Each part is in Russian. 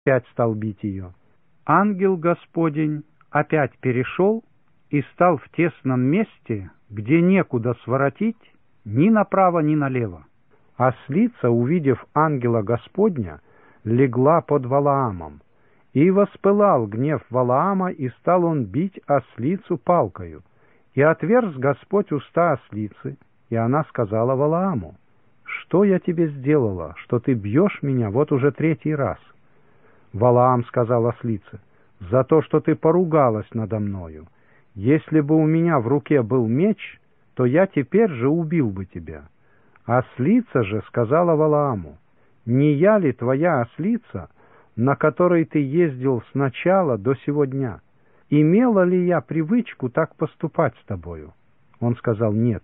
опять стал бить ее. Ангел Господень опять перешел и стал в тесном месте, где некуда своротить ни направо, ни налево. Ослица, увидев ангела Господня, легла под Валаамом. И воспылал гнев Валаама, и стал он бить ослицу палкою. И отверз Господь уста ослицы, и она сказала Валааму: «Что я тебе сделала, что ты бьешь меня вот уже 3-й раз?» Валаам сказал ослице: «За то, что ты поругалась надо мною. Если бы у меня в руке был меч, то я теперь же убил бы тебя». Ослица же сказала Валааму: «Не я ли твоя ослица, на которой ты ездил с начала до сего дня? Имела ли я привычку так поступать с тобою?» Он сказал: «Нет».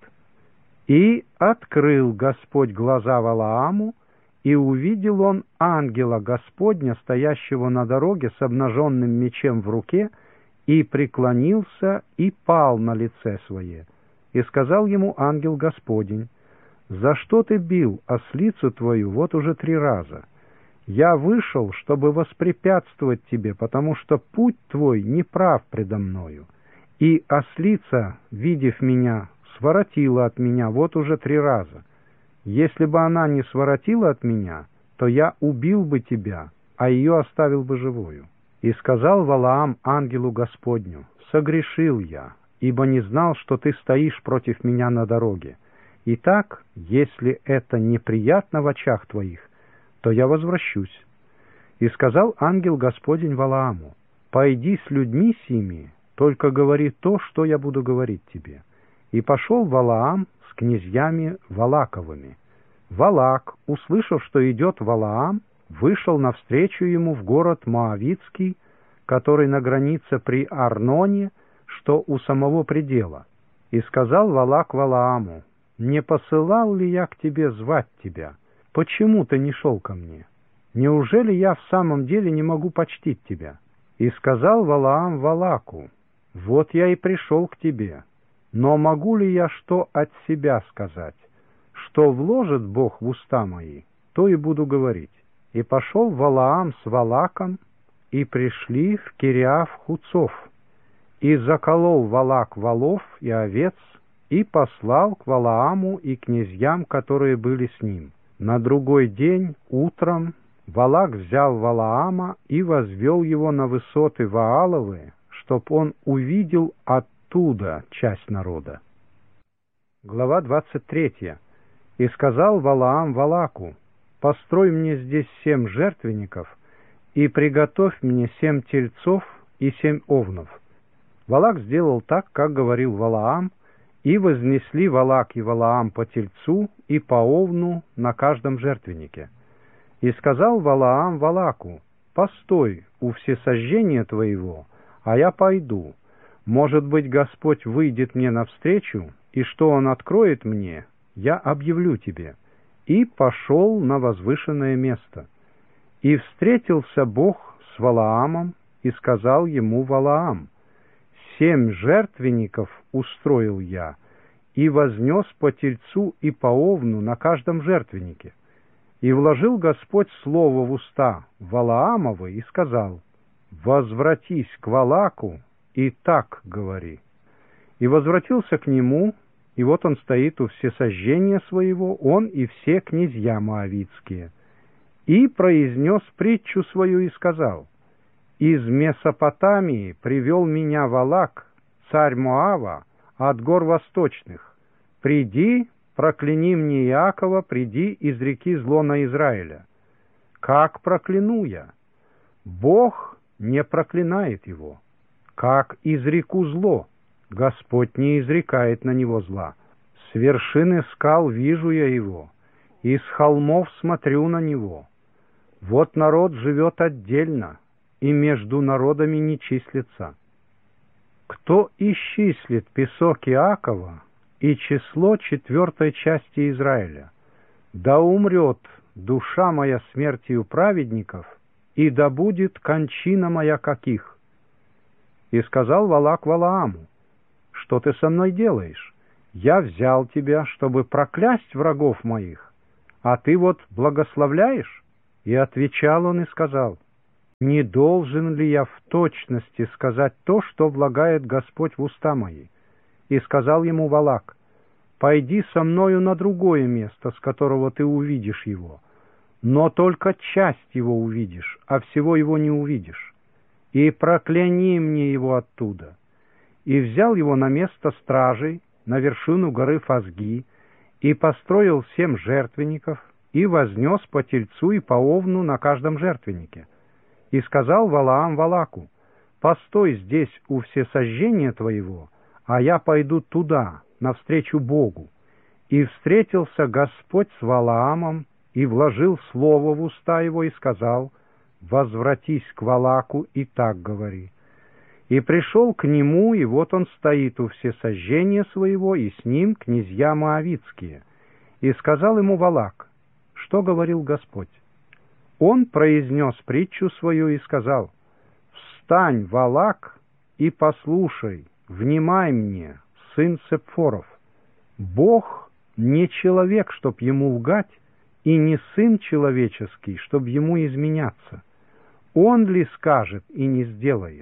И открыл Господь глаза Валааму, и увидел он ангела Господня, стоящего на дороге с обнаженным мечом в руке, и преклонился и пал на лице свое. И сказал ему ангел Господень: «За что ты бил ослицу твою вот уже 3 раза? Я вышел, чтобы воспрепятствовать тебе, потому что путь твой неправ предо мною. И ослица, видев меня, своротила от меня вот уже 3 раза. Если бы она не своротила от меня, то я убил бы тебя, а ее оставил бы живую». И сказал Валаам ангелу Господню: «Согрешил я, ибо не знал, что ты стоишь против меня на дороге. Итак, если это неприятно в очах твоих, то я возвращусь». И сказал ангел Господень Валааму: «Пойди с людьми сими, только говори то, что я буду говорить тебе». И пошел Валаам с князьями Валаковыми. Валак, услышав, что идет Валаам, вышел навстречу ему в город Моавитский, который на границе при Арноне, что у самого предела. И сказал Валак Валааму: «Не посылал ли я к тебе звать тебя? Почему ты не шел ко мне? Неужели я в самом деле не могу почтить тебя?» И сказал Валаам Валаку: «Вот я и пришел к тебе. Но могу ли я что от себя сказать? Что вложит Бог в уста мои, то и буду говорить». И пошел Валаам с Валаком, и пришли в Кириаф-Хуцов. И заколол Валак волов и овец, и послал к Валааму и князьям, которые были с ним. На другой день утром Валак взял Валаама и возвел его на высоты Вааловы, чтоб он увидел оттуда часть народа. Глава 23. И сказал Валаам Валаку: «Построй мне здесь 7 жертвенников, и приготовь мне 7 тельцов и 7 овнов». Валак сделал так, как говорил Валаам, и вознесли Валак и Валаам по тельцу и по овну на каждом жертвеннике. И сказал Валаам Валаку: «Постой у всесожжения твоего, а я пойду. Может быть, Господь выйдет мне навстречу, и что Он откроет мне, я объявлю тебе». И пошел на возвышенное место. И встретился Бог с Валаамом, и сказал ему Валаам: «7 жертвенников устроил я, и вознес по тельцу и по овну на каждом жертвеннике». И вложил Господь слово в уста Валаамовы и сказал: «Возвратись к Валаку и так говори». И возвратился к нему, и вот он стоит у всесожжения своего, он и все князья моавитские. И произнес притчу свою и сказал: «Из Месопотамии привел меня Валак, царь Моава, от гор восточных. Приди, прокляни мне Иакова, приди, изреки зло на Израиля». Как прокляну я? Бог не проклинает его. Как изреку зло? Господь не изрекает на него зла. С вершины скал вижу я его, и с холмов смотрю на него. Вот народ живет отдельно, и между народами не числится. Кто исчислит песок Иакова и число 4 части Израиля? Да умрет душа моя смертью праведников, и да будет кончина моя каких. И сказал Валак Валааму: «Что ты со мной делаешь? Я взял тебя, чтобы проклясть врагов моих, а ты вот благословляешь?» И отвечал он и сказал: Не должен ли я в точности сказать то, что влагает Господь в уста мои? И сказал ему Валак: пойди со мною на другое место, с которого ты увидишь его, но только часть его увидишь, а всего его не увидишь. И прокляни мне его оттуда. И взял его на место стражей, на вершину горы Фазги, и построил 7 жертвенников, и вознес по тельцу и по овну на каждом жертвеннике. И сказал Валаам Валаку: постой здесь у всесожжения твоего, а я пойду туда, навстречу Богу. И встретился Господь с Валаамом, и вложил слово в уста его, и сказал: возвратись к Валаку, и так говори. И пришел к нему, и вот он стоит у всесожжения своего, и с ним князья моавитские. И сказал ему Валак: что говорил Господь? Он произнес притчу свою и сказал: встань, Валак, и послушай, внимай мне, сын Сепфоров. Бог не человек, чтоб ему лгать, и не сын человеческий, чтоб ему изменяться. Он ли скажет и не сделает?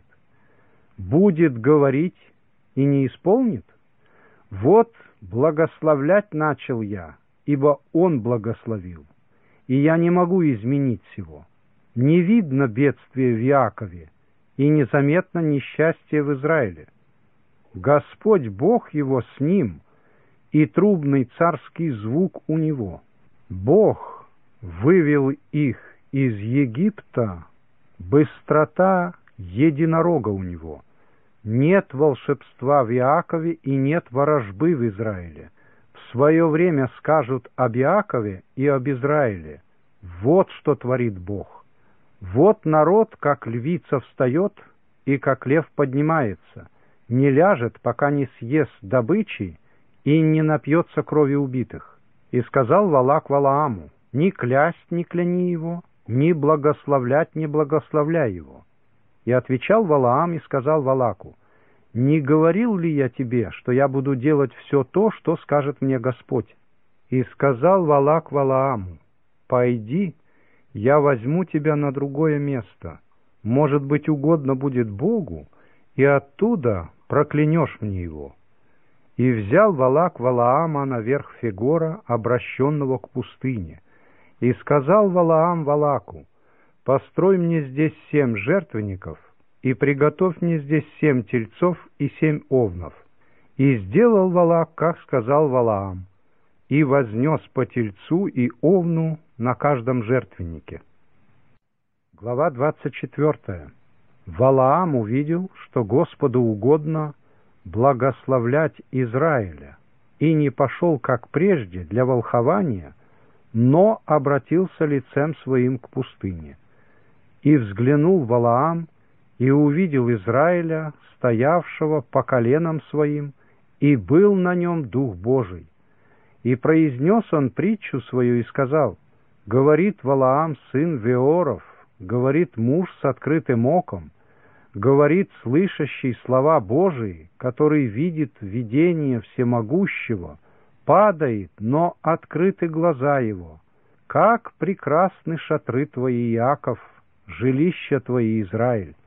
Будет говорить и не исполнит? Вот благословлять начал я, ибо он благословил, и я не могу изменить сего. Не видно бедствия в Иакове, и незаметно несчастье в Израиле. Господь Бог его с ним, и трубный царский звук у него. Бог вывел их из Египта, быстрота единорога у него. Нет волшебства в Иакове и нет ворожбы в Израиле. В свое время скажут об Иакове и об Израиле: вот что творит Бог. Вот народ, как львица, встает, и как лев поднимается, не ляжет, пока не съест добычи и не напьется крови убитых. И сказал Валак Валааму: ни клясть не кляни его, ни благословлять не благословляй его. И отвечал Валаам и сказал Валаку: не говорил ли я тебе, что я буду делать все то, что скажет мне Господь? И сказал Валак Валааму: пойди, я возьму тебя на другое место, может быть, угодно будет Богу, и оттуда проклянешь мне его. И взял Валак Валаама наверх Фегора, обращенного к пустыне. И сказал Валаам Валаку: построй мне здесь 7 жертвенников, и приготовь мне здесь 7 тельцов и 7 овнов. И сделал Валак, как сказал Валаам, и вознес по тельцу и овну на каждом жертвеннике. Глава 24. Валаам увидел, что Господу угодно благословлять Израиля, и не пошел, как прежде, для волхования, но обратился лицем своим к пустыне. И взглянул Валаам, и увидел Израиля, стоявшего по коленам своим, и был на нем Дух Божий. И произнес он притчу свою и сказал: говорит Валаам сын Веоров, говорит муж с открытым оком, говорит слышащий слова Божии, который видит видение всемогущего, падает, но открыты глаза его. Как прекрасны шатры твои, Иаков, жилища твои, Израиль!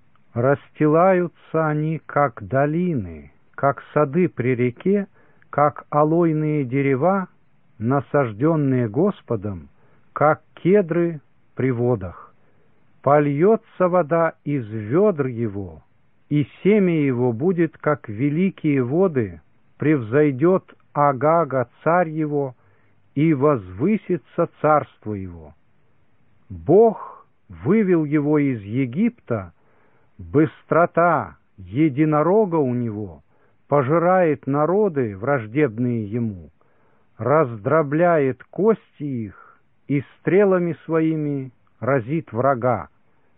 Расстилаются они, как долины, как сады при реке, как алойные дерева, насажденные Господом, как кедры при водах. Польется вода из ведр его, и семя его будет, как великие воды, превзойдет Агага царь его, и возвысится царство его. Бог вывел его из Египта, быстрота единорога у него пожирает народы, враждебные ему, раздробляет кости их и стрелами своими разит врага.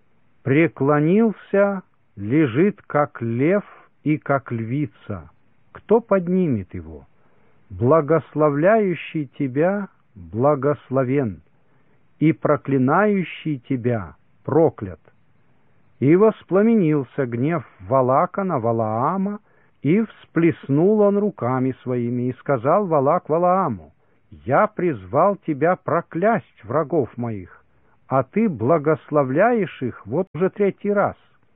Преклонился, лежит, как лев и как львица. Кто поднимет его? Благословляющий тебя благословен, и проклинающий тебя проклят. И воспламенился гнев Валака на Валаама, и всплеснул он руками своими, и сказал Валак Валааму: я призвал тебя проклясть врагов моих, а ты благословляешь их вот уже третий раз.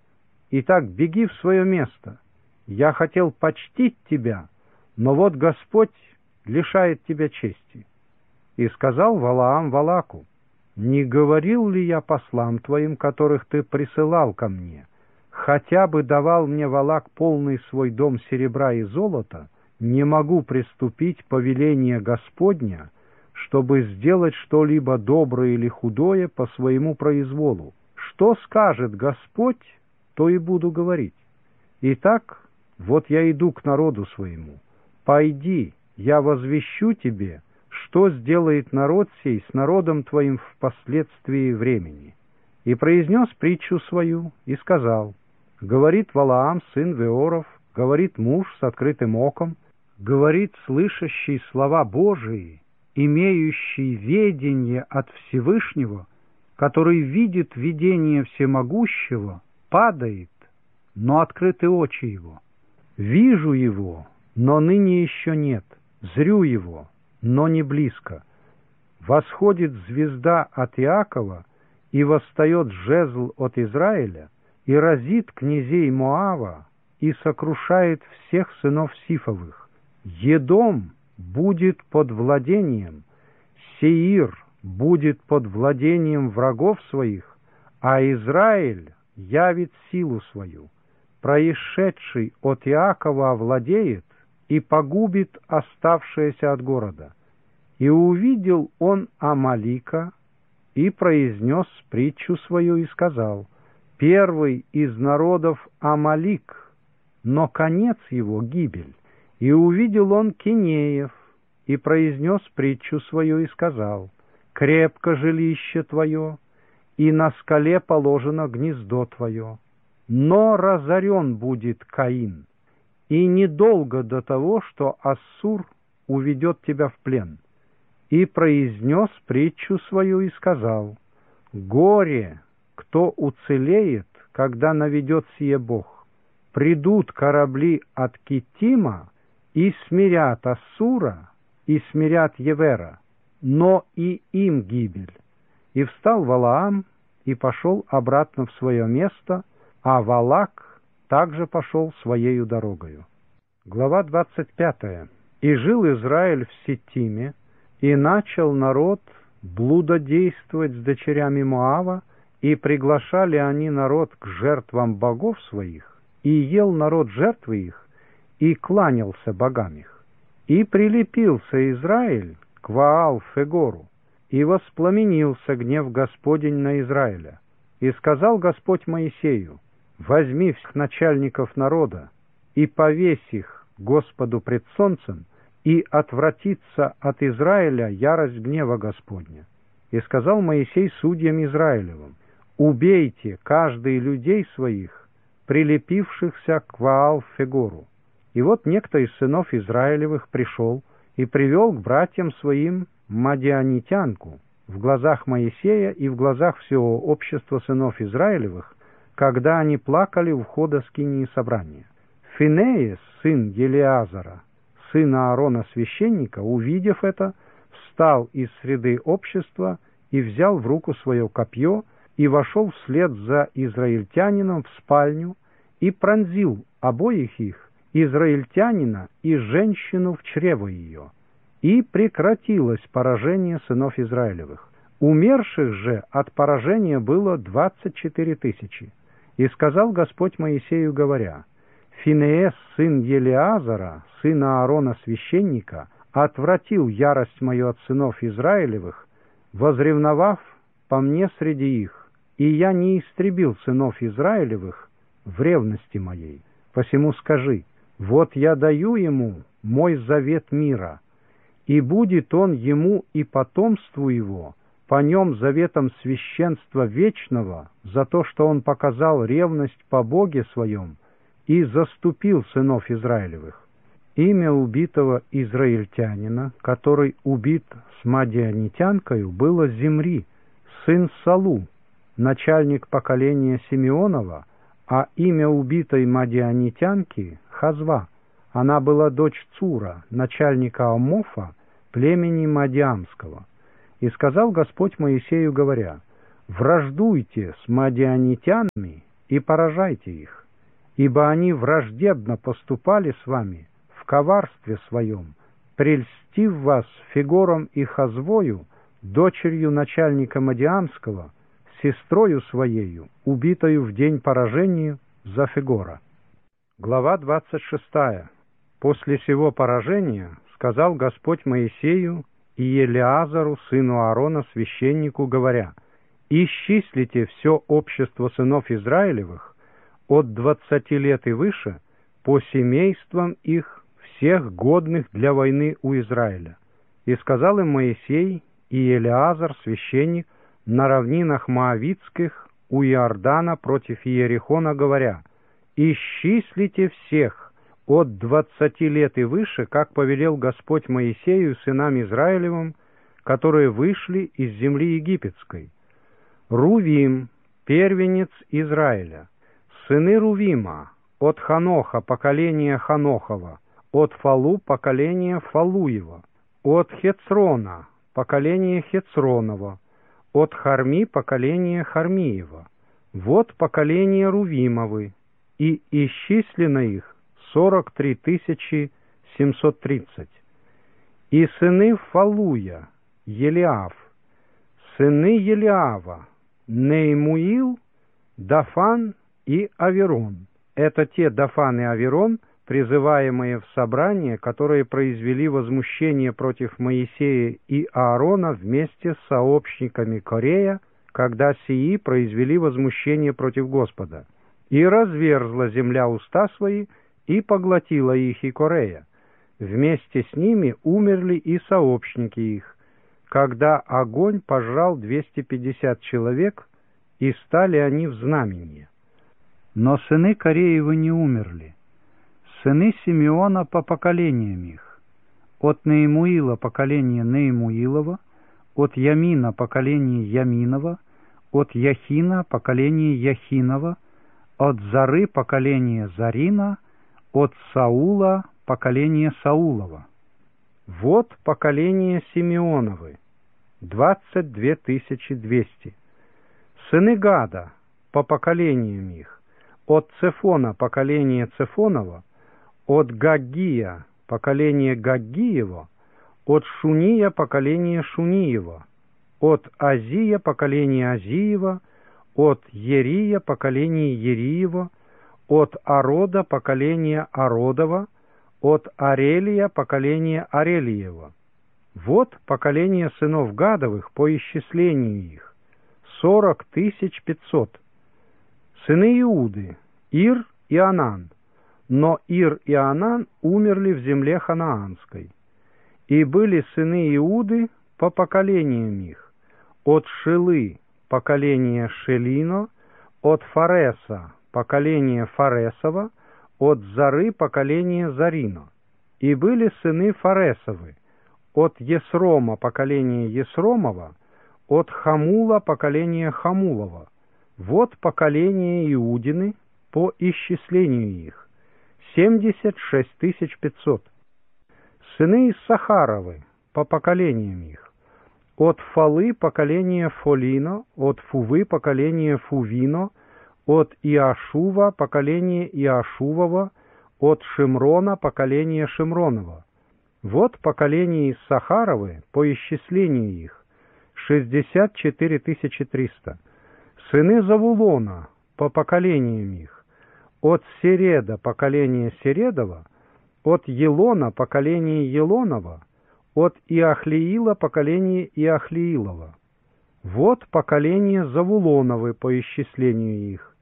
Итак, беги в свое место. Я хотел почтить тебя, но вот Господь лишает тебя чести». И сказал Валаам Валаку: «Не говорил ли я послам твоим, которых ты присылал ко мне, хотя бы давал мне Валак полный свой дом серебра и золота, не могу приступить повеление Господня, чтобы сделать что-либо доброе или худое по своему произволу. Что скажет Господь, то и буду говорить. Итак, вот я иду к народу своему. Пойди, я возвещу тебе, что сделает народ сей с народом твоим впоследствии времени». И произнес притчу свою, и сказал: «Говорит Валаам, сын Веоров, говорит муж с открытым оком, говорит слышащий слова Божии, имеющий ведение от Всевышнего, который видит видение всемогущего, падает, но открыты очи его. Вижу его, но ныне еще нет, зрю его, но не близко. Восходит звезда от Иакова, и восстает жезл от Израиля, и разит князей Моава, и сокрушает всех сынов Сифовых. Едом будет под владением, Сеир будет под владением врагов своих, а Израиль явит силу свою. Происшедший от Иакова овладеет и погубит оставшееся от города. И увидел он Амалика, и произнес притчу свою, и сказал: «Первый из народов Амалик, но конец его — гибель». И увидел он Кинеев, и произнес притчу свою, и сказал: «Крепко жилище твое, и на скале положено гнездо твое. Но разорен будет Каин, и недолго до того, что Ассур уведет тебя в плен». И произнес притчу свою, и сказал: «Горе, кто уцелеет, когда наведет сие Бог. Придут корабли от Китима, и смирят Ассура, и смирят Евера, но и им гибель». И встал Валаам, и пошел обратно в свое место, а Валак также пошел своею дорогою. Глава 25. «И жил Израиль в Ситиме, и начал народ блудодействовать с дочерями Моава, и приглашали они народ к жертвам богов своих, и ел народ жертвы их, и кланялся богам их. И прилепился Израиль к Ваал-Фегору, и воспламенился гнев Господень на Израиля. И сказал Господь Моисею: «Возьми всех начальников народа, и повесь их Господу пред солнцем, и отвратится от Израиля ярость гнева Господня». И сказал Моисей судьям Израилевым: «Убейте каждый людей своих, прилепившихся к Ваал-Фегору». И вот некто из сынов Израилевых пришел и привел к братьям своим мадианитянку в глазах Моисея и в глазах всего общества сынов Израилевых, когда они плакали у входа скинии собрания. Финеес, сын Елиазара, сына Аарона священника, увидев это, встал из среды общества и взял в руку свое копье и вошел вслед за израильтянином в спальню и пронзил обоих их, израильтянина и женщину в чрево ее. И прекратилось поражение сынов Израилевых. Умерших же от поражения было 24 тысячи. И сказал Господь Моисею, говоря: «Финеес, сын Елиазара, сына Аарона священника, отвратил ярость мою от сынов Израилевых, возревновав по мне среди их, и я не истребил сынов Израилевых в ревности моей. Посему скажи: вот я даю ему мой завет мира, и будет он ему и потомству его по нем заветом священства вечного за то, что он показал ревность по Боге своем и заступил сынов Израилевых». Имя убитого израильтянина, который убит с мадианитянкою, было Зимри, сын Салу, начальник поколения Симеонова, а имя убитой мадианитянки — Хазва. Она была дочь Цура, начальника Амофа, племени Мадиамского. И сказал Господь Моисею, говоря: враждуйте с мадианитянами и поражайте их, ибо они враждебно поступали с вами в коварстве своем, прельстив вас Фигором и Хазвою, дочерью начальника Мадиамского, сестрою своею, убитою в день поражения за Фигора». Глава 26. После сего поражения сказал Господь Моисею и Елеазару, сыну Аарона, священнику, говоря: «Исчислите все общество сынов Израилевых от 20 лет и выше по семействам их, всех годных для войны у Израиля». И сказал им Моисей и Елеазар, священник, на равнинах Моавитских у Иордана против Иерихона, говоря: «Исчислите всех от 20 лет и выше, как повелел Господь Моисею сынам Израилевым, которые вышли из земли египетской. Рувим, первенец Израиля, сыны Рувима, от Ханоха, поколение Ханохова, от Фалу, поколение Фалуева, от Хецрона, поколение Хецронова, от Харми, поколение Хармиева. Вот поколение Рувимовы, и исчислено их 43 730. И сыны Фалуя, Елиав, сыны Елиава, Неймуил, Дафан и Аверон. Это те Дафан и Аверон, призываемые в собрание, которые произвели возмущение против Моисея и Аарона вместе с сообщниками Корея, когда сии произвели возмущение против Господа. И разверзла земля уста свои, и поглотила их и Корея. Вместе с ними умерли и сообщники их, когда огонь пожрал 250 человек, и стали они в знамение. Но сыны Кореевы не умерли. Сыны Симеона по поколениям их: от Неемуила поколение Неемуилова, от Ямина поколение Яминова, от Яхина поколение Яхинова, от Зары поколение Зарина, от Саула поколение Саулова. Вот поколение Симеоновы, 22 200. Сыны Гада по поколениям их: от Цефона поколение Цефонова, от Гаггия поколение Гаггиева, от Шуния поколение Шуниева, от Азия поколение Азиева, от Ерия поколение Ериева, от Арода поколение Ародова, от Арелия поколение Арелиева. Вот поколение сынов Гадовых по исчислению их: 40 500. Сыны Иуды: Ир и Анан. Но Ир и Анан умерли в земле ханаанской. И были сыны Иуды по поколениям их: от Шилы поколение Шелино, от Фареса поколение Фаресова, от Зары поколение Зарино. И были сыны Фаресовы: от Есрома поколение Есромова, от Хамула поколение Хамулова. Вот поколение Иудины по исчислению их: 76 500. Сыны Иссахаровы по поколениям их: от Фалы поколение Фолино, от Фувы поколение Фувино, от Иашува поколение Иашувова, от Шимрона поколение Шимронова. Вот поколение Иссахаровы по исчислению их: 64 300. Сыны Завулона по поколениям их: от Середа поколение Середова, от Елона поколение Елонова, от Иахлиила поколение Иахлиилова. Вот поколение Завулоновы по исчислению их: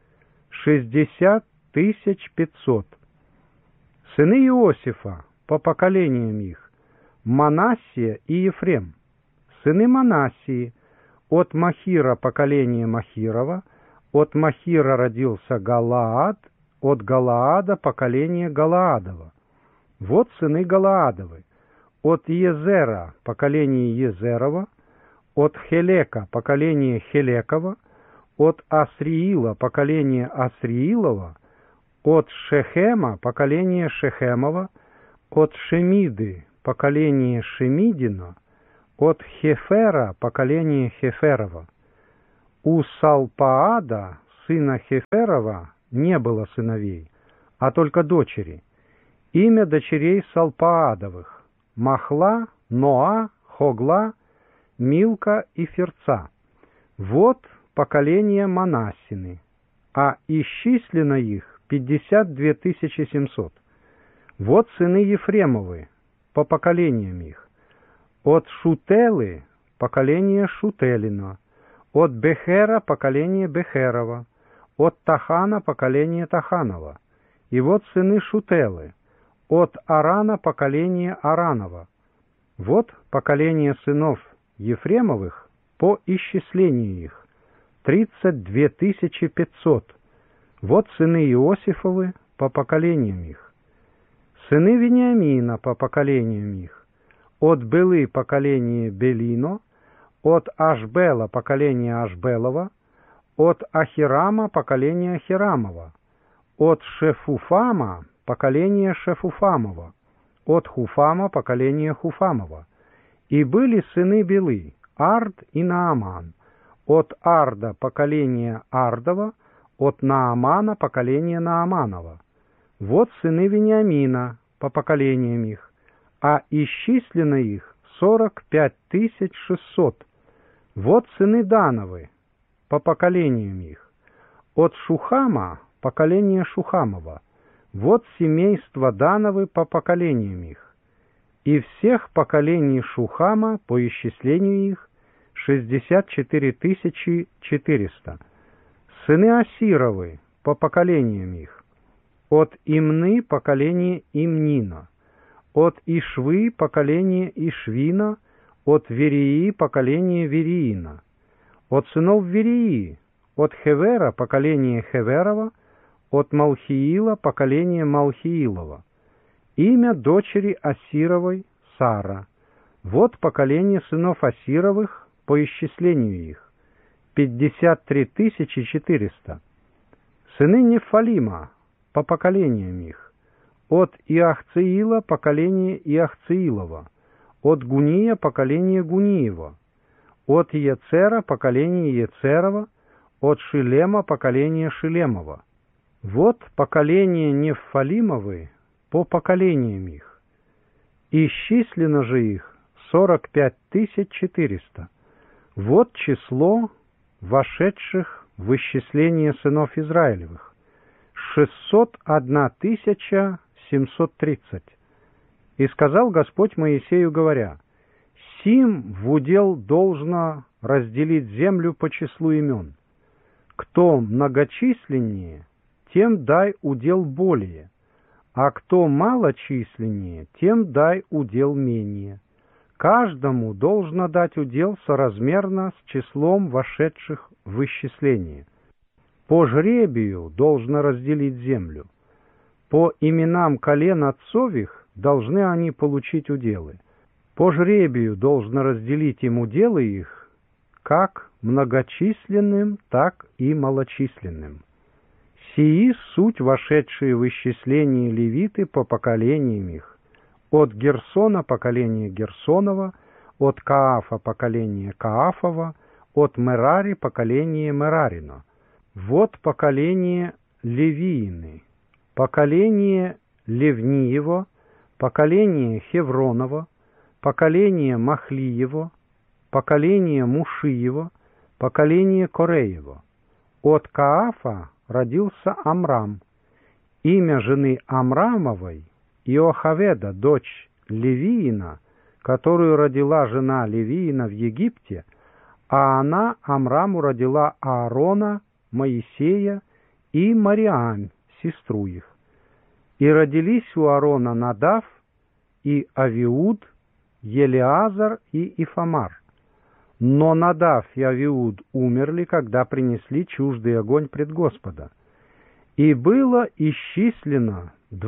60 500. Сыны Иосифа по поколениям их: Манассия и Ефрем. Сыны Манассии: от Махира поколение Махирова, от Махира родился Галаад, от Галаада поколение Галаадова. Вот сыны Галаадовы: от Езера поколение Езерова, от Хелека поколение Хелекова, от Асриила поколение Асриилова, от Шехема поколение Шехемова, от Шемиды поколение Шемидина, от Хефера поколение Хеферова. У Салпаада, сына Хеферова, не было сыновей, а только дочери. Имя дочерей Салпаадовых — Махла, Ноа, Хогла, Милка и Ферца. Вот поколение Манассины, а исчислено их 52 700. Вот сыны Ефремовы, по поколениям их. От Шутелы — поколение Шутелина, от Бехера — поколение Бехерова, от Тахана — поколение Таханова. И вот сыны Шутелы, от Арана — поколение Аранова. Вот поколение сынов Ефремовых по исчислению их — 32 500. Вот сыны Иосифовы по поколениям их. Сыны Вениамина по поколениям их: от Белы — поколение Белино, от Ашбела — поколение Ашбелова, от Ахирама — поколение Ахирамова, от Шефуфама — поколение Шефуфамова, от Хуфама — поколение Хуфамова. И были сыны Белы — Ард и Нааман, от Арда — поколение Ардова, от Наамана — поколение Нааманова. Вот сыны Вениамина по поколениям их, а исчислено их 45 600. Вот сыны Дановы по поколениям их, от Шухама — поколение Шухамова. Вот семейство Дановы по поколениям их. И всех поколений Шухама по исчислению их 64 400. Сыны Асировы по поколениям их: от Имны — поколение Имнина, от Ишвы — поколение Ишвина, от Верии — поколение Вериина, от сынов Верии: от Хевера — поколение Хеверова, от Малхиила — поколение Малхиилова. Имя дочери Асировой — Сара. Вот поколение сынов Асировых по исчислению их — 53 400. Сыны Нефалима по поколениям их: от Иахцеила — поколение Иахцеилова, от Гуния — поколение Гуниева, от Ецера — поколение Ецерова, от Шилема — поколение Шилемова. Вот поколение Нефалимовы по поколениям их. Исчислено же их 45 400. Вот число вошедших в исчисление сынов Израилевых — 601 730. И сказал Господь Моисею, говоря: «Сим в удел должно разделить землю по числу имен. Кто многочисленнее, тем дай удел более, а кто малочисленнее, тем дай удел менее. Каждому должно дать удел соразмерно с числом вошедших в исчисление. По жребию должно разделить землю. По именам колен отцових должны они получить уделы. По жребию должно разделить им уделы их, как многочисленным, так и малочисленным. Сии суть вошедшие в исчисление левиты по поколениям их: от Герсона — поколение Герсонова, от Каафа — поколение Каафова, от Мерари — поколение Мерарина. Вот поколение Левиины, поколение Левниево, поколение Хевронова, поколение Махлиево, поколение Мушиево, поколение Кореево. От Каафа родился Амрам. Имя жены Амрамовой — Иохаведа, дочь Левиина, которую родила жена Левиина в Египте, а она Амраму родила Аарона, Моисея и Мариам, сестру их. И родились у Аарона Надав и Авиуд, Елеазар и Ифамар. Но Надав и Авиуд умерли, когда принесли чуждый огонь пред Господа. И было исчислено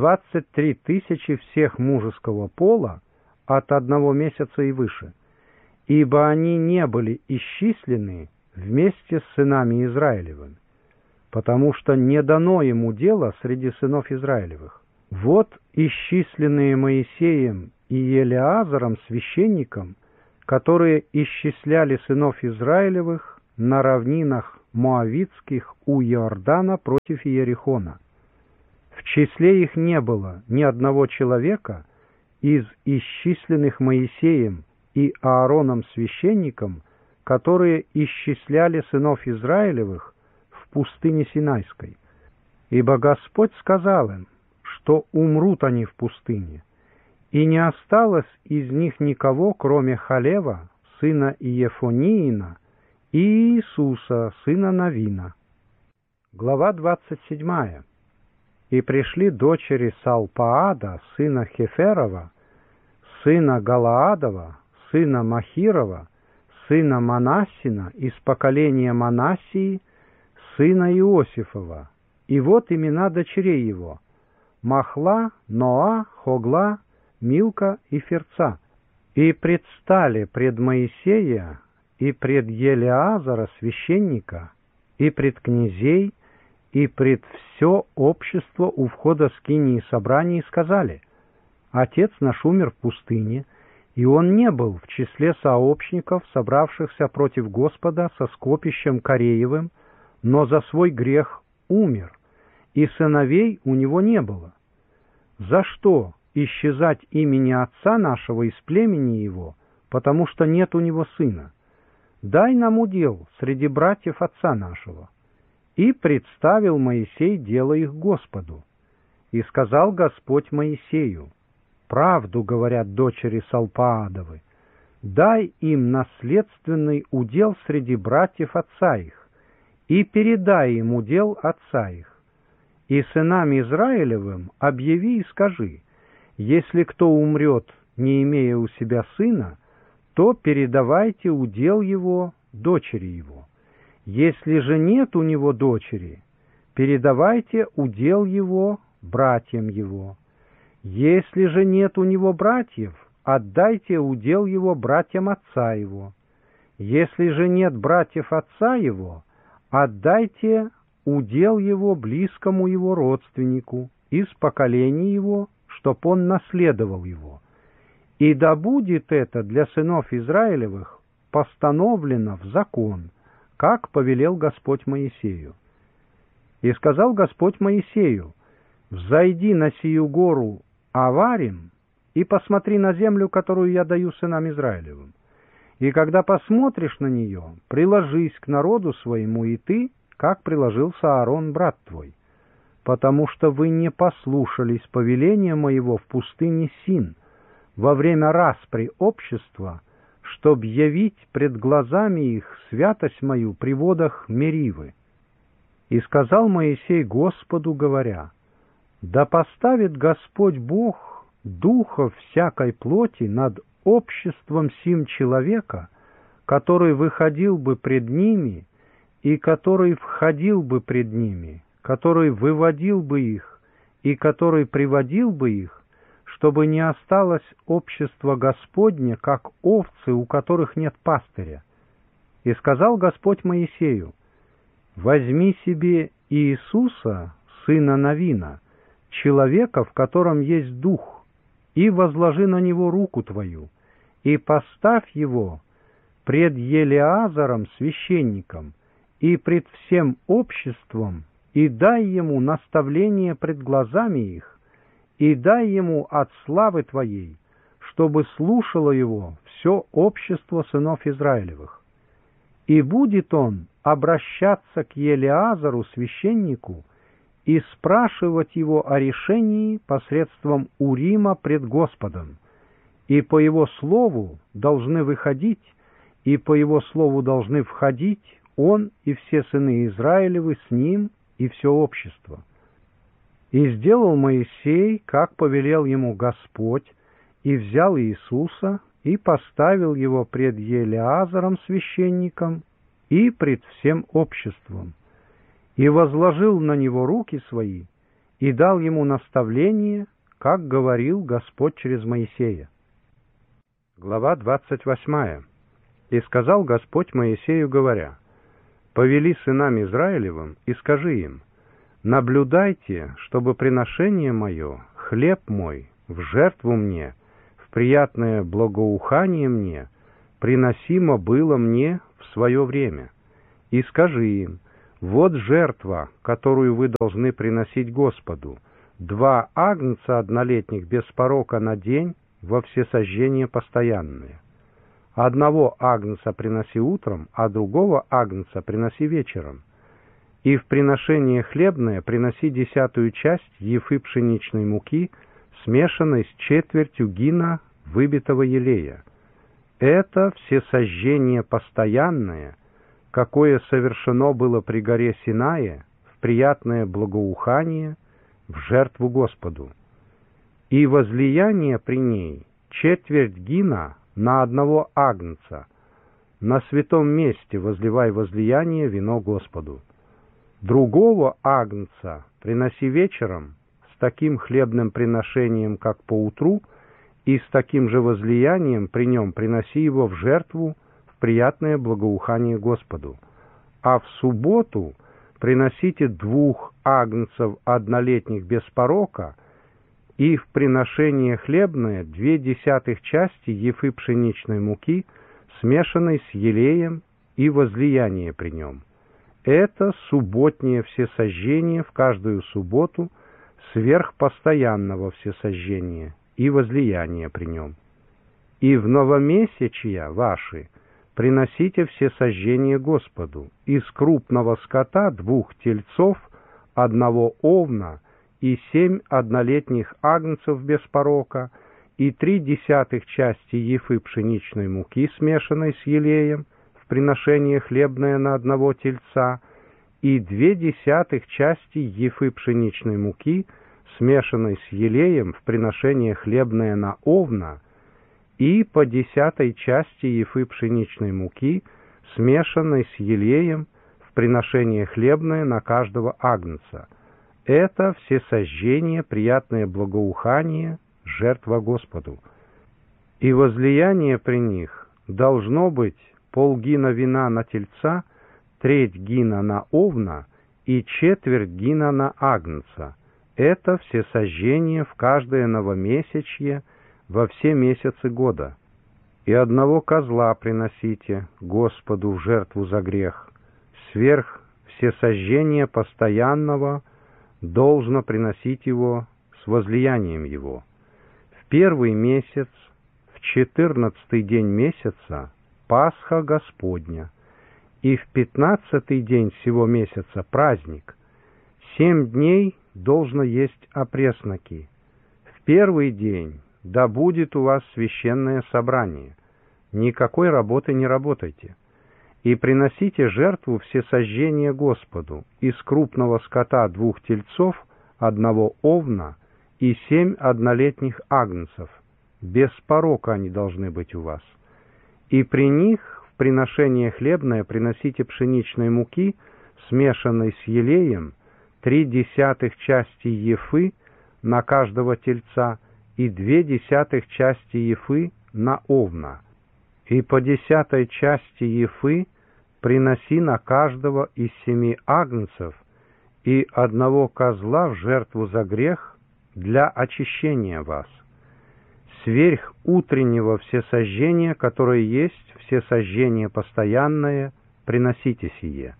23 000 всех мужеского пола от 1 месяца и выше, ибо они не были исчислены вместе с сынами Израилевыми, потому что не дано ему дела среди сынов Израилевых. Вот исчисленные Моисеем и Елеазаром священником, которые исчисляли сынов Израилевых на равнинах Моавитских у Иордана против Иерихона. В числе их не было ни одного человека из исчисленных Моисеем и Аароном священником, которые исчисляли сынов Израилевых в пустыне Синайской. Ибо Господь сказал им, что умрут они в пустыне, и не осталось из них никого, кроме Халева, сына Иефониина, и Иисуса, сына Навина. Глава 27. И пришли дочери Салпаада, сына Хеферова, сына Галаадова, сына Махирова, сына Манассина, из поколения Манассии, сына Иосифова. И вот имена дочерей его: Махла, Ноа, Хогла, Милка и Ферца. И предстали пред Моисея и пред Елеазара священника, и пред князей, и пред все общество у входа скинии собрания, и сказали: Отец наш умер в пустыне, и он не был в числе сообщников, собравшихся против Господа со скопищем Кореевым, но за свой грех умер, и сыновей у него не было. За что исчезать имени отца нашего из племени его, потому что нет у него сына? Дай нам удел среди братьев отца нашего. И представил Моисей дело их Господу. И сказал Господь Моисею: правду говорят дочери Салпаадовы, дай им наследственный удел среди братьев отца их, и передай им удел отца их. И сынам Израилевым объяви и скажи: если кто умрет, не имея у себя сына, то передавайте удел его дочери его. Если же нет у него дочери, передавайте удел его братьям его. Если же нет у него братьев, отдайте удел его братьям отца его. Если же нет братьев отца его, отдайте удел его близкому его родственнику из поколения его, чтоб он наследовал его. И да будет это для сынов Израилевых постановлено в закон, как повелел Господь Моисею. И сказал Господь Моисею: взойди на сию гору Аварим и посмотри на землю, которую я даю сынам Израилевым. И когда посмотришь на нее, приложись к народу своему и ты, как приложился Аарон, брат твой, потому что вы не послушались повеления моего в пустыне Син во время распри общества, чтоб явить пред глазами их святость мою при водах Меривы. И сказал Моисей Господу, говоря: да поставит Господь Бог духов всякой плоти над обществом сим человека, который выходил бы пред ними, и который входил бы пред ними, который выводил бы их, и который приводил бы их, чтобы не осталось общество Господне, как овцы, у которых нет пастыря. И сказал Господь Моисею: возьми себе Иисуса, сына Навина, человека, в котором есть дух, и возложи на него руку твою, и поставь его пред Елеазаром священником и пред всем обществом, и дай ему наставление пред глазами их, и дай ему от славы твоей, чтобы слушало его все общество сынов Израилевых. И будет он обращаться к Елеазару священнику и спрашивать его о решении посредством Урима пред Господом, и по его слову должны выходить, и по его слову должны входить он и все сыны Израилевы с ним и все общество. И сделал Моисей, как повелел ему Господь, и взял Иисуса, и поставил его пред Елеазаром священником и пред всем обществом, и возложил на него руки свои, и дал ему наставление, как говорил Господь через Моисея. Глава 28. И сказал Господь Моисею, говоря: повели сынам Израилевым и скажи им: наблюдайте, чтобы приношение мое, хлеб мой, в жертву мне, в приятное благоухание мне, приносимо было мне в свое время. и скажи им: вот жертва, которую вы должны приносить Господу, 2 агнца однолетних без порока на день во всесожжение постоянное. Одного агнца приноси утром, а другого агнца приноси вечером. И в приношение хлебное приноси 10-ю часть ефы пшеничной муки, смешанной с четвертью гина выбитого елея. Это всесожжение постоянное, какое совершено было при горе Синае, в приятное благоухание, в жертву Господу. И возлияние при ней четверть гина на одного агнца, на святом месте возливай возлияние вино Господу. Другого агнца приноси вечером с таким хлебным приношением, как поутру, и с таким же возлиянием при нем приноси его в жертву, в приятное благоухание Господу. А в субботу приносите 2 агнцев однолетних без порока, и в приношение хлебное 2/10 части ефы пшеничной муки, смешанной с елеем, и возлияние при нем. Это субботнее всесожжение в каждую субботу сверх постоянного всесожжения и возлияние при нем. И в новомесячья ваши приносите всесожжение Господу: из крупного скота 2 тельцов, 1 овна и 7 однолетних агнцев без порока, и 3/10 части ефы пшеничной муки, смешанной с елеем, в приношение хлебное на 1 тельца, и 2/10 части ефы пшеничной муки, смешанной с елеем, в приношение хлебное на овна, и по 10 части ефы пшеничной муки, смешанной с елеем, в приношение хлебное на каждого агнца. Это всесожжение, приятное благоухание, жертва Господу. И возлияние при них должно быть полгина вина на тельца, 1/3 гина на овна и 1/4 гина на агнца. Это всесожжение в каждое новомесячье во все месяцы года. И 1 козла приносите Господу в жертву за грех. Сверх всесожжения постоянного должно приносить его с возлиянием его. В 1-й месяц, в 14-й день месяца, Пасха Господня, и в 15-й день сего месяца праздник. 7 дней должно есть опресноки. В 1-й день да будет у вас священное собрание. Никакой работы не работайте. И приносите жертву всесожжения Господу: из крупного скота 2 тельцов, 1 овна и 7 однолетних агнцев. Без порока они должны быть у вас. И при них в приношение хлебное приносите пшеничной муки, смешанной с елеем, 3/10 части ефы на каждого тельца и 2/10 части ефы на овна. И по 10 части ефы приноси на каждого из 7 агнцев и 1 козла в жертву за грех для очищения вас. Сверх утреннего всесожжения, которое есть всесожжение постоянное, приносите сие.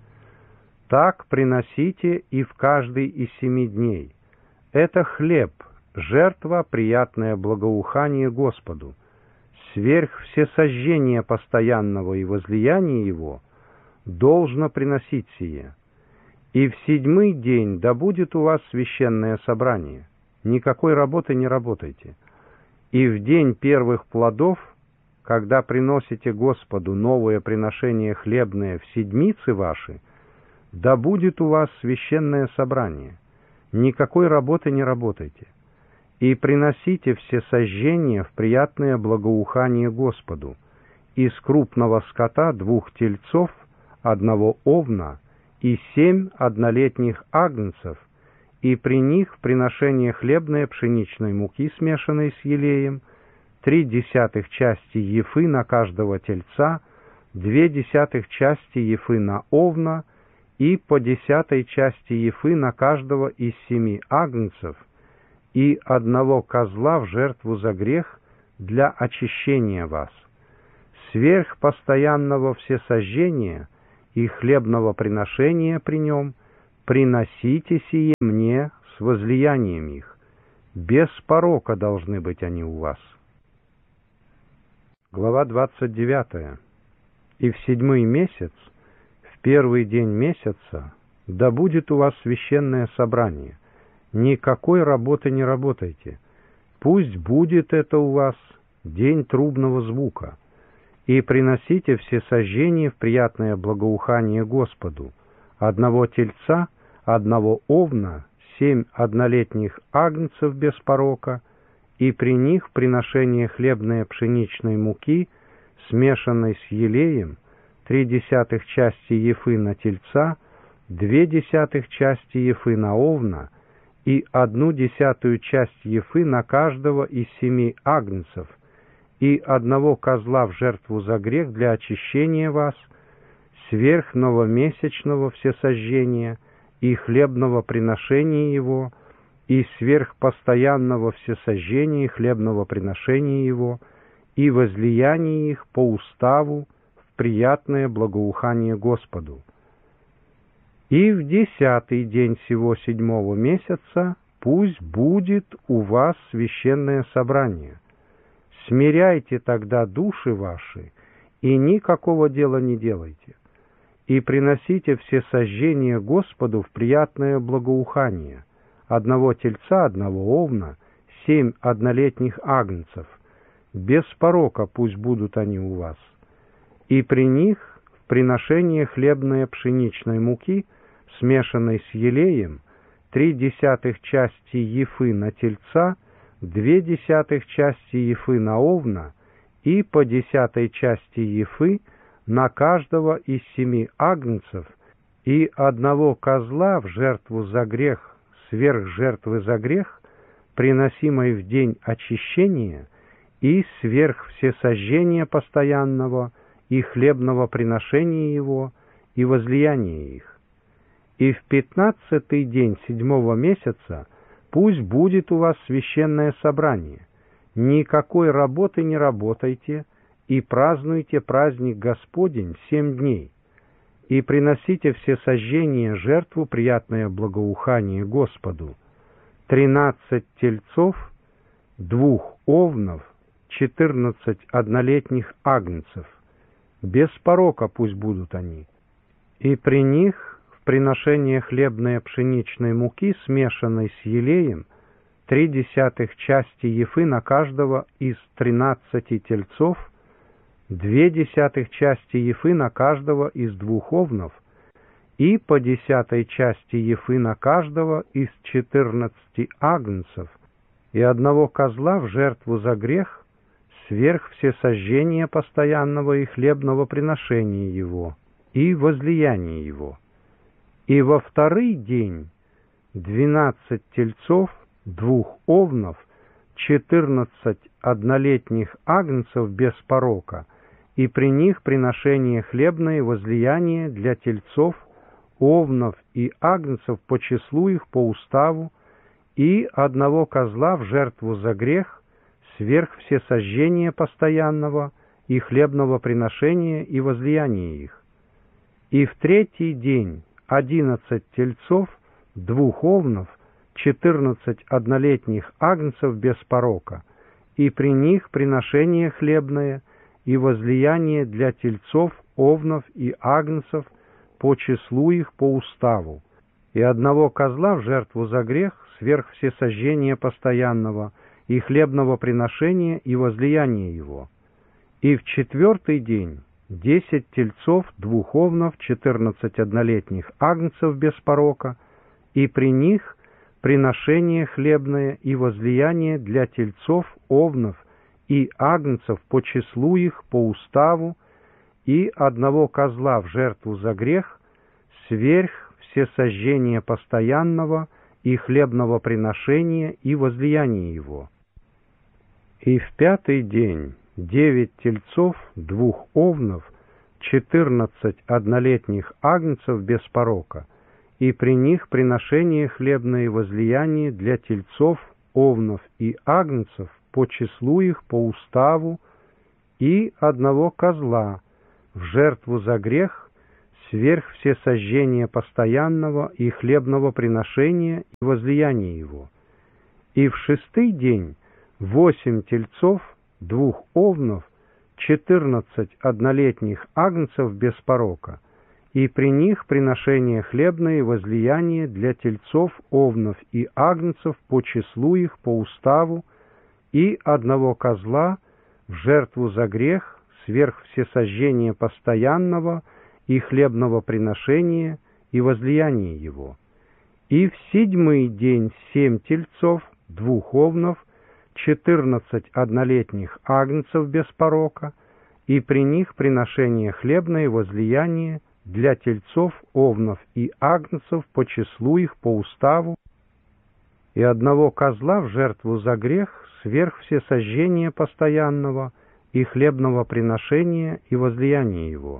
Так приносите и в каждый из 7 дней. Это хлеб, жертва, приятное благоухание Господу. Сверх всесожжения постоянного и возлияния его должно приносить сие. И в 7-й день да будет у вас священное собрание. Никакой работы не работайте. И в день первых плодов, когда приносите Господу новое приношение хлебное в седмицы ваши, да будет у вас священное собрание. Никакой работы не работайте. И приносите всесожжение в приятное благоухание Господу: из крупного скота 2 тельцов, 1 овна и 7 однолетних агнцев, и при них в приношение хлебное пшеничной муки, смешанной с елеем, 3/10 части ефы на каждого тельца, 2/10 части ефы на овна и по 10 части ефы на каждого из 7 агнцев, и 1 козла в жертву за грех для очищения вас. Сверх постоянного всесожжения и хлебного приношения при нем, приносите сие мне с возлиянием их. Без порока должны быть они у вас. Глава 29. И в 7-й месяц, в 1-й день месяца, да будет у вас священное собрание. Никакой работы не работайте. Пусть будет это у вас день трубного звука. И приносите все сожжения в приятное благоухание Господу: 1 тельца, 1 овна, 7 однолетних агнцев без порока, и при них приношение хлебной пшеничной муки, смешанной с елеем, 0,3 части ефы на тельца, 0,2 части ефы на овна и 1/10 часть ефы на каждого из 7 агнцев, и 1 козла в жертву за грех для очищения вас, сверх новомесячного всесожжения и хлебного приношения его, и сверх постоянного всесожжения и хлебного приношения его, и возлияния их по уставу в приятное благоухание Господу. И в 10-й день сего 7-го месяца пусть будет у вас священное собрание. Смиряйте тогда души ваши, и никакого дела не делайте, и приносите все сожжения Господу в приятное благоухание: 1 тельца, 1 овна, 7 однолетних агнцев, без порока пусть будут они у вас, и при них в приношение хлебной пшеничной муки, смешанной с елеем, 0,3 части ефы на тельца, 0,2 части ефы на овна и по 10 части ефы на каждого из 7 агнцев, и 1 козла в жертву за грех сверх жертвы за грех, приносимой в день очищения, и сверх всесожжения постоянного и хлебного приношения его и возлияния их. И в 15-й день 7-го месяца пусть будет у вас священное собрание. Никакой работы не работайте, и празднуйте праздник Господень 7 дней. И приносите все сожжения жертву приятное благоухание Господу: 13 тельцов, 2 овнов, 14 однолетних агнцев, без порока пусть будут они. И при них в приношение хлебной пшеничной муки, смешанной с елеем, 0,3 части ефы на каждого из 13 тельцов, 0,2 части ефы на каждого из 2 овнов и по 10 части ефы на каждого из 14 агнцев, и 1 козла в жертву за грех, сверх всесожжения постоянного и хлебного приношения его и возлияния его. И во 2-й день 12 тельцов, 2 овнов, 14 однолетних агнцев без порока, и при них приношение хлебное возлияние для тельцов, овнов и агнцев по числу их по уставу, и 1 козла в жертву за грех, сверх всесожжения постоянного и хлебного приношения и возлияния их. И в 3-й день 11 тельцов, 2 овнов, 14 однолетних агнцев без порока, и при них приношение хлебное и возлияние для тельцов, овнов и агнцев по числу их по уставу, и 1 козла в жертву за грех сверх всесожжения постоянного и хлебного приношения и возлияния его. И в 4-й день 10 тельцов, 2 овнов, 14 однолетних агнцев без порока, и при них приношение хлебное и возлияние для тельцов, овнов и агнцев по числу их по уставу, и 1 козла в жертву за грех, сверх всесожжения постоянного и хлебного приношения и возлияния его. И в 5-й день 9 тельцов, 2 овнов, 14 однолетних агнцев без порока, и при них приношение хлебное и возлияние для тельцов, овнов и агнцев по числу их по уставу, и 1 козла в жертву за грех, сверх всесожжения постоянного и хлебного приношения и возлияния его. И в 6-й день 8 тельцов, 2 овнов, 14 однолетних агнцев без порока, и при них приношение хлебное и возлияние для тельцов, овнов и агнцев по числу их, по уставу, и 1 козла в жертву за грех сверх всесожжения постоянного и хлебного приношения и возлияния его. И в 7-й день 7 тельцов, 2 овнов, 14 однолетних агнцев без порока, и при них приношение хлебное и возлияние для тельцов, овнов и агнцев по числу их, по уставу, и 1 козла в жертву за грех сверх всесожжения постоянного и хлебного приношения и возлияния его.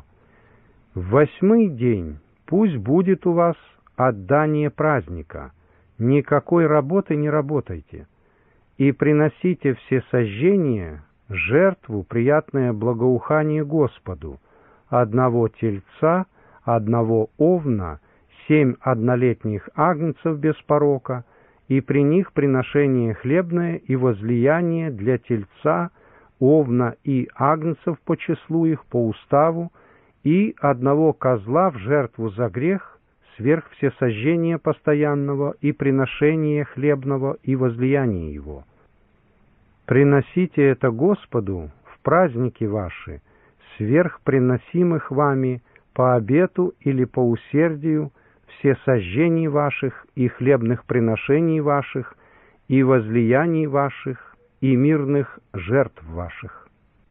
В 8-й день пусть будет у вас отдание праздника, никакой работы не работайте, и приносите всесожжения, жертву, приятное благоухание Господу, 1 тельца, 1 овна, 7 однолетних агнцев без порока, и при них приношение хлебное и возлияние для тельца, овна и агнцев по числу их, по уставу, и 1 козла в жертву за грех сверх всесожжения постоянного и приношения хлебного и возлияния его. Приносите это Господу в праздники ваши, сверх приносимых вами по обету или по усердию всесожжений ваших и хлебных приношений ваших и возлияний ваших и мирных жертв ваших.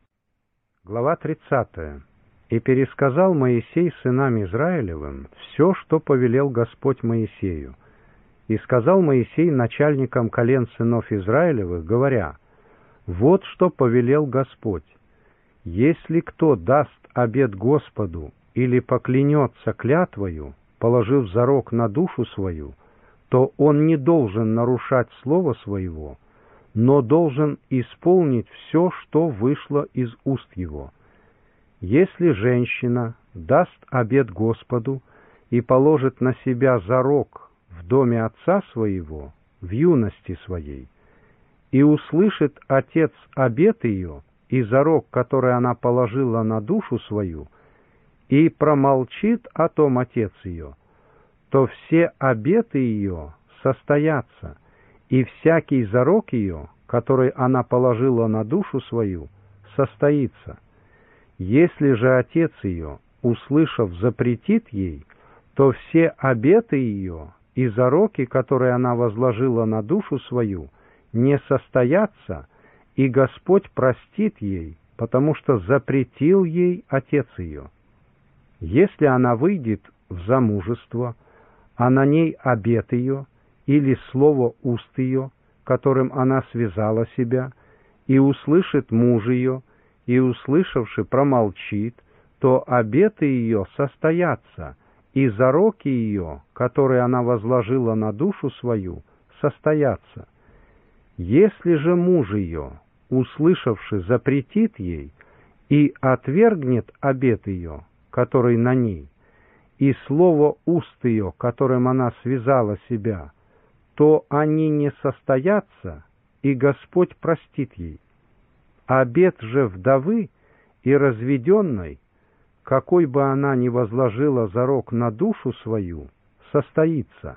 Глава 30. «И пересказал Моисей сынам Израилевым все, что повелел Господь Моисею. И сказал Моисей начальникам колен сынов Израилевых, говоря: вот что повелел Господь: если кто даст обет Господу или поклянется клятвою, положив зарок на душу свою, то он не должен нарушать слова своего, но должен исполнить все, что вышло из уст его. Если женщина даст обет Господу и положит на себя зарок в доме отца своего, в юности своей, и услышит отец обет ее и зарок, который она положила на душу свою, и промолчит о том отец ее, то все обеты ее состоятся, и всякий зарок ее, который она положила на душу свою, состоится. Если же отец ее, услышав, запретит ей, то все обеты ее и зароки, которые она возложила на душу свою, не состоятся, и Господь простит ей, потому что запретил ей отец ее. Если она выйдет в замужество, а на ней обет ее или слово уст ее, которым она связала себя, и услышит муж ее, и, услышавши, промолчит, то обеты ее состоятся, и зароки ее, которые она возложила на душу свою, состоятся. Если же муж ее, услышавши, запретит ей и отвергнет обет ее, который на ней, и слово уст ее, которым она связала себя, то они не состоятся, и Господь простит ей. Обет же вдовы и разведенной, какой бы она ни возложила зарок на душу свою, состоится.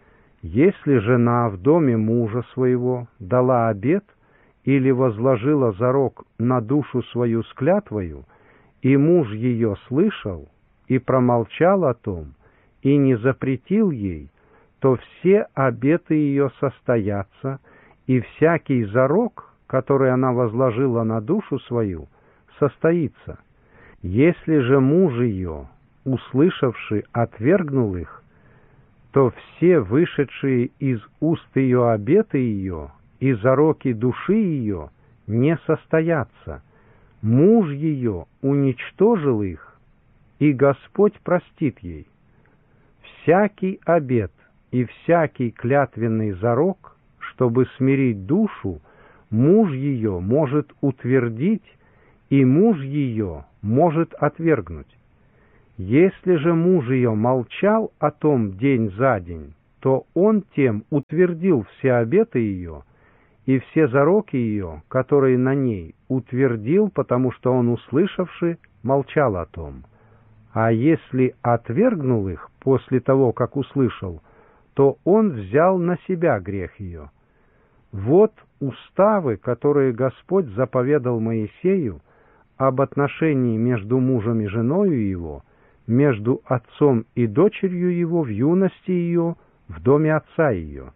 Если жена в доме мужа своего дала обет или возложила зарок на душу свою с клятвою, и муж ее слышал и промолчал о том, и не запретил ей, то все обеты ее состоятся, и всякий зарок, который она возложила на душу свою, состоится. Если же муж ее, услышавши, отвергнул их, то все вышедшие из уст ее обеты ее и зароки души ее не состоятся. Муж ее уничтожил их, и Господь простит ей. Всякий обет и всякий клятвенный зарок, чтобы смирить душу, муж ее может утвердить, и муж ее может отвергнуть. Если же муж ее молчал о том день за день, то он тем утвердил все обеты ее и все зароки ее, которые на ней, утвердил, потому что он, услышавши, молчал о том. А если отвергнул их после того, как услышал, то он взял на себя грех ее. Вот уставы, которые Господь заповедал Моисею об отношении между мужем и женою его, между отцом и дочерью его в юности ее, в доме отца ее.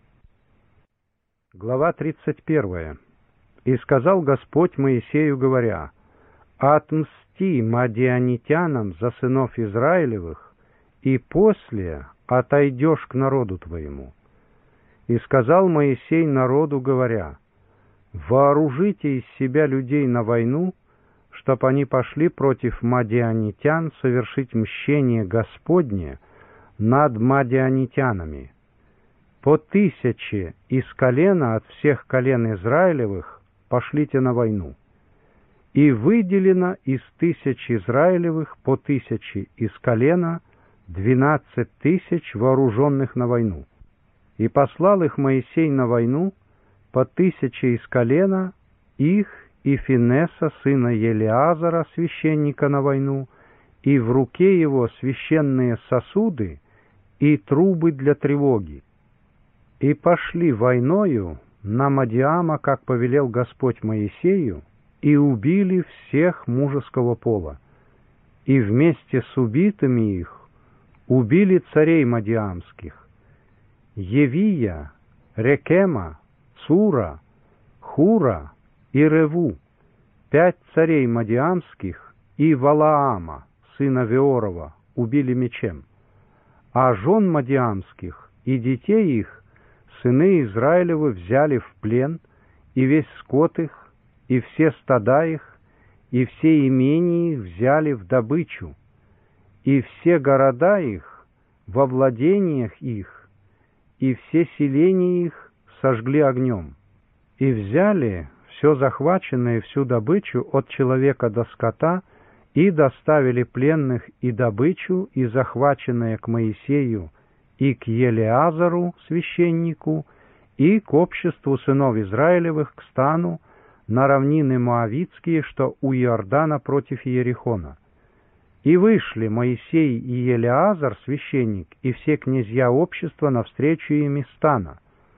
Глава 31. «И сказал Господь Моисею, говоря: отмсти мадианитянам за сынов Израилевых, и после отойдешь к народу твоему. И сказал Моисей народу, говоря: вооружите из себя людей на войну, чтоб они пошли против мадианитян совершить мщение Господне над мадианитянами. По 1000 из колена от всех колен Израилевых пошлите на войну. И выделено из 1000 Израилевых по 1000 из колена 12 000 вооруженных на войну. И послал их Моисей на войну по 1000 из колена их и Финеса, сына Елеазара, священника, на войну, и в руке его священные сосуды и трубы для тревоги. И пошли войною на Мадиама, как повелел Господь Моисею, и убили всех мужеского пола. И вместе с убитыми их убили царей мадиамских: Евия, Рекема, Цура, Хура и Реву, 5 царей мадиамских, и Валаама, сына Веорова, убили мечем. А жен мадиамских и детей их сыны Израилевы взяли в плен, и весь скот их, и все стада их, и все имения их взяли в добычу, и все города их во владениях их, и все селения их сожгли огнем. И взяли все захваченное, всю добычу от человека до скота, и доставили пленных и добычу, и захваченное к Моисею, и к Елеазару, священнику, и к обществу сынов Израилевых, к стану, на равнины Моавитские, что у Иордана против Иерихона. И вышли Моисей и Елеазар, священник, и все князья общества навстречу им из стана.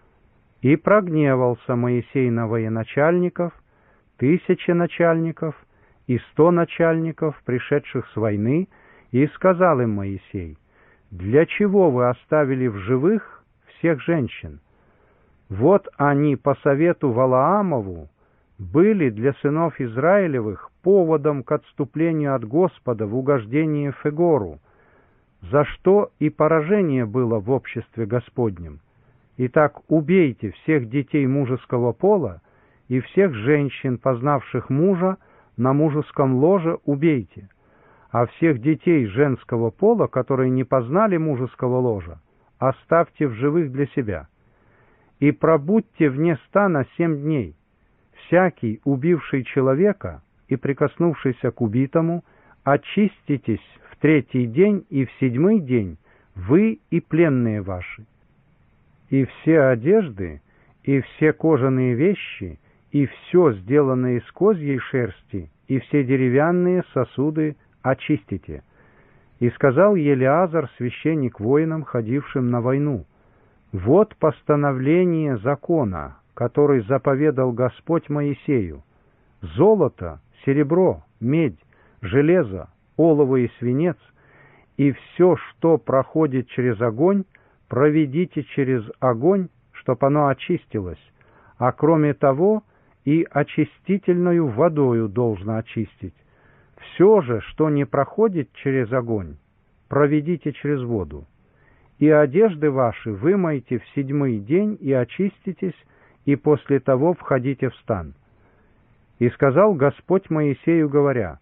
И прогневался Моисей на военачальников, 1000 начальников и 100 начальников, пришедших с войны, и сказал им Моисей: для чего вы оставили в живых всех женщин? Вот они по совету Валаамову были для сынов Израилевых поводом к отступлению от Господа в угождение Фегору, за что и поражение было в обществе Господнем. Итак, убейте всех детей мужеского пола и всех женщин, познавших мужа, на мужеском ложе убейте, а всех детей женского пола, которые не познали мужеского ложа, оставьте в живых для себя. И пробудьте вне стана 7 дней. Всякий, убивший человека и прикоснувшийся к убитому, очиститесь в 3-й день и в 7-й день, вы и пленные ваши. И все одежды, и все кожаные вещи, и все, сделанное из козьей шерсти, и все деревянные сосуды очистите. И сказал Елеазар, священник, воинам, ходившим на войну: вот постановление закона, который заповедал Господь Моисею: золото, серебро, медь, железо, олово и свинец, и все, что проходит через огонь, проведите через огонь, чтоб оно очистилось, а кроме того и очистительною водою должно очистить. Все же, что не проходит через огонь, проведите через воду. И одежды ваши вымойте в 7-й день и очиститесь, и после того входите в стан. И сказал Господь Моисею, говоря: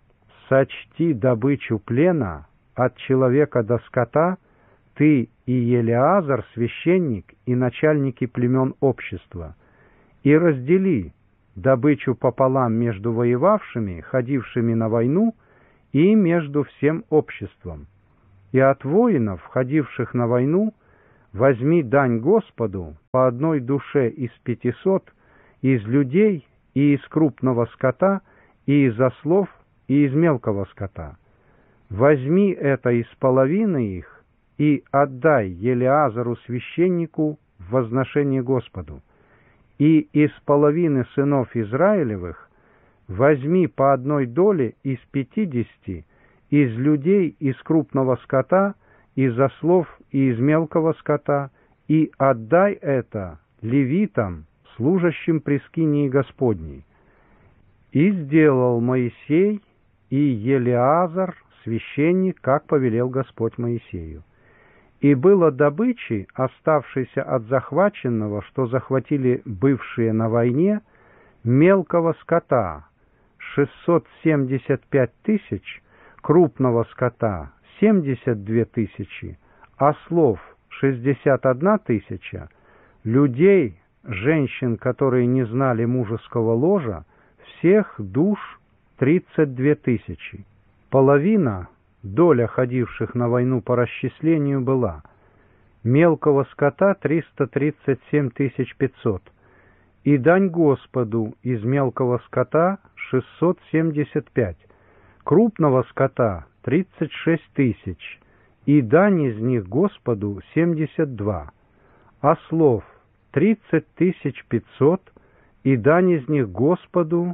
сочти добычу плена от человека до скота, ты и Елеазар, священник, и начальники племен общества, и раздели добычу пополам между воевавшими, ходившими на войну, и между всем обществом. И от воинов, входивших на войну, возьми дань Господу по одной душе из 500, из людей и из крупного скота, и из ослов, и из мелкого скота. Возьми это из половины их и отдай Елеазару священнику в возношение Господу. И из половины сынов Израилевых возьми по одной доле из 50, из людей, из крупного скота, из ослов и из мелкого скота, и отдай это левитам, служащим при скинии Господней. И сделал Моисей и Елеазар, священник, как повелел Господь Моисею. И было добычи, оставшейся от захваченного, что захватили бывшие на войне, мелкого скота 675 тысяч, крупного скота 72 тысячи, ослов 61 тысяча, людей, женщин, которые не знали мужеского ложа, всех душ 32 тысячи. Половина, доля ходивших на войну по расчислению, была мелкого скота 337 500, и дань Господу из мелкого скота 675, крупного скота 36 тысяч, и дань из них Господу 72, ослов 30 500, и дань из них Господу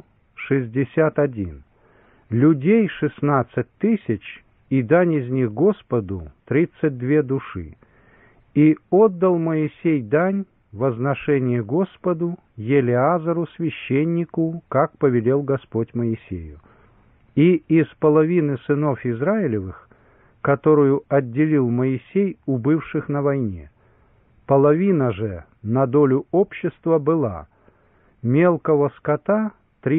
61, людей 16 тысяч, и дань из них Господу 32 души. И отдал Моисей дань возношение Господу Елеазару священнику, как повелел Господь Моисею. И из половины сынов Израилевых, которую отделил Моисей у бывших на войне, половина же на долю общества была мелкого скота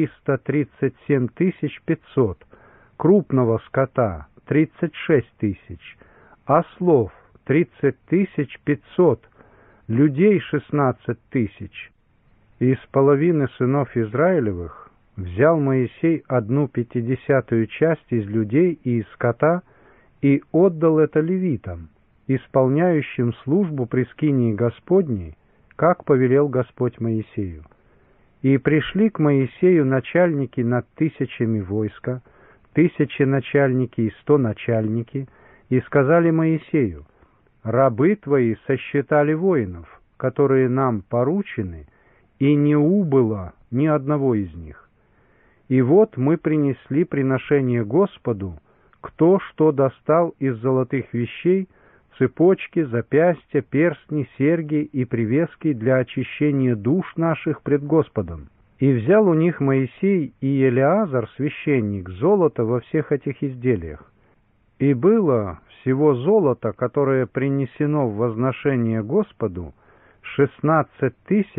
337 500, крупного скота 36 тысяч, ослов 30 500, людей 16 тысяч. Из половины сынов Израилевых взял Моисей 1/50 часть из людей и из скота и отдал это левитам, исполняющим службу при скинии Господней, как повелел Господь Моисею. И пришли к Моисею начальники над тысячами войска, 1000 начальники и 100 начальники, и сказали Моисею: «Рабы твои сосчитали воинов, которые нам поручены, и не убыло ни одного из них. И вот мы принесли приношение Господу, кто что достал из золотых вещей, цепочки, запястья, перстни, серьги и привески для очищения душ наших пред Господом. И взял у них Моисей и Елеазар, священник, золото во всех этих изделиях. И было всего золото, которое принесено в возношение Господу, 16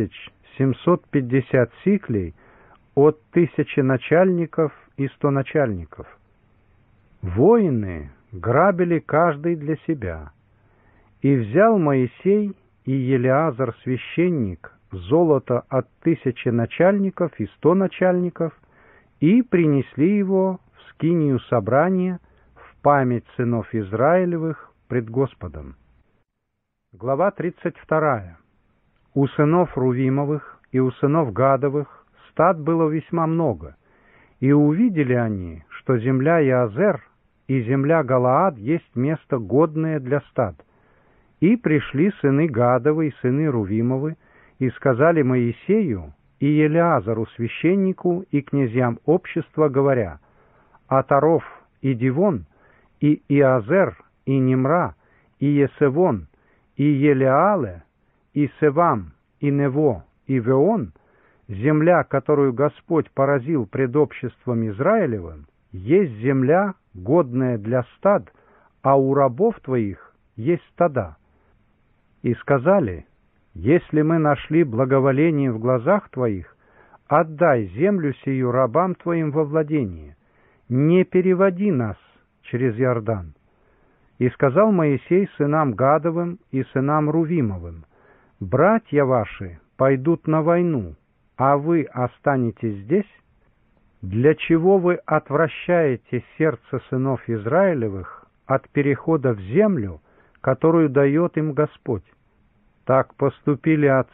750 сиклей от 1000 начальников и 100 начальников. Воины грабили каждый для себя. И взял Моисей и Елеазар, священник, золото от 1000 начальников и 100 начальников, и принесли его в скинию собрания в память сынов Израилевых пред Господом. Глава 32. У сынов Рувимовых и у сынов Гадовых стад было весьма много, и увидели они, что земля Яазер и земля Галаад есть место годное для стад. И пришли сыны Гадовы и сыны Рувимовы, и сказали Моисею и Елеазару священнику и князьям общества, говоря: «Атаров и Дивон, и Иазер, и Нимра, и Есевон, и Елеале, и Севам, и Нево, и Веон, земля, которую Господь поразил пред обществом Израилевым, есть земля, годная для стад, а у рабов твоих есть стада». И сказали: «Если мы нашли благоволение в глазах твоих, отдай землю сию рабам твоим во владение, не переводи нас через Иордан». И сказал Моисей сынам Гадовым и сынам Рувимовым: «Братья ваши пойдут на войну, а вы останетесь здесь». Для чего вы отвращаете сердце сынов Израилевых от перехода в землю, которую дает им Господь? Так поступили отцы